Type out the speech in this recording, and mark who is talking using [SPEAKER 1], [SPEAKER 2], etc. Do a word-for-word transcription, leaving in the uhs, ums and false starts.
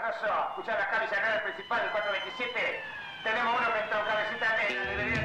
[SPEAKER 1] pasó? Escuchá la cabeza, el principal, el cuatro veintisiete. Tenemos uno que entró cabecita de